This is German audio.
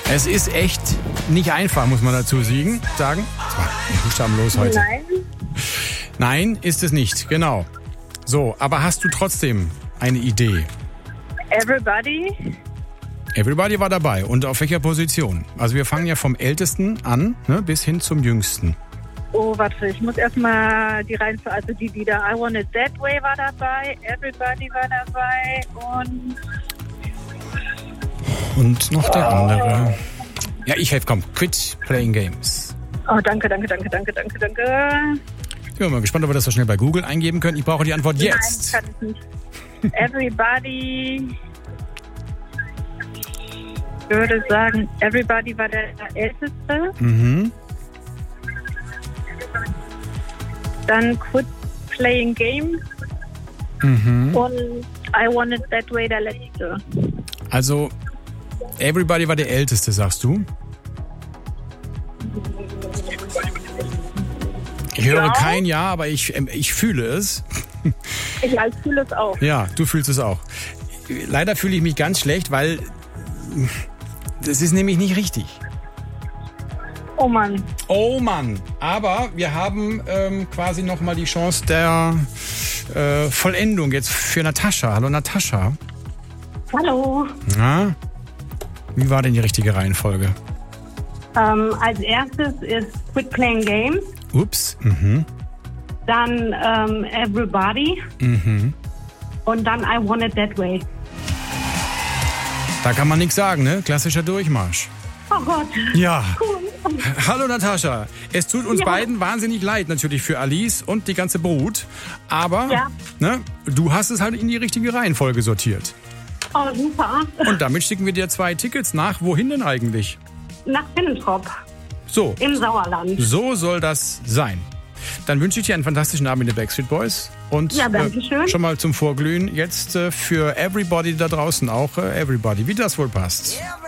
Es ist echt nicht einfach, muss man dazu sagen. Das war ein Buchstaben los heute. Nein. Nein, ist es nicht, genau. So, aber hast du trotzdem eine Idee? Everybody. Everybody war dabei. Und auf welcher Position? Also wir fangen ja vom Ältesten an, ne, bis hin zum Jüngsten. Oh, warte, ich muss erstmal die Reihenfolge, also die Lieder. I Want It That Way war dabei, Everybody war dabei und noch der andere. Ja, ich helfe, komm. Quit Playing Games. Oh, danke. Ich bin mal gespannt, ob wir das so schnell bei Google eingeben können. Ich brauche die Antwort jetzt. Nein, kann ich nicht. Everybody. Ich würde sagen, Everybody war der Älteste. Mhm. Dann Quit Playing Games. Mhm. Und I Want It That Way der Letzte. Also, Everybody war der Älteste, sagst du? Ich höre kein Ja, aber ich fühle es. Ich fühle es auch. Ja, du fühlst es auch. Leider fühle ich mich ganz schlecht, weil das ist nämlich nicht richtig. Oh Mann. Oh Mann. Aber wir haben quasi nochmal die Chance der Vollendung jetzt für Natascha. Hallo Natascha. Hallo. Na, wie war denn die richtige Reihenfolge? Als erstes ist Quit Playing Games. Ups. Mhm. Dann Everybody. Mhm. Und dann I Want It That Way. Da kann man nichts sagen, ne? Klassischer Durchmarsch. Oh Gott. Ja. Cool. Hallo Natascha. Es tut uns beiden wahnsinnig leid, natürlich für Alice und die ganze Brut. Aber ne, du hast es halt in die richtige Reihenfolge sortiert. Oh, super. Und damit schicken wir dir 2 Tickets nach. Wohin denn eigentlich? Nach Finnentrop. So. Im Sauerland. So soll das sein. Dann wünsche ich dir einen fantastischen Abend mit den Backstreet Boys. Und schon mal zum Vorglühen jetzt für Everybody da draußen auch Everybody, wie das wohl passt.